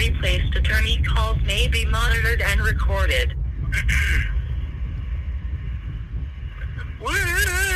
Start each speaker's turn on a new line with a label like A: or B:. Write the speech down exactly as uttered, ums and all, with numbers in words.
A: previously placed attorney calls may be monitored and recorded.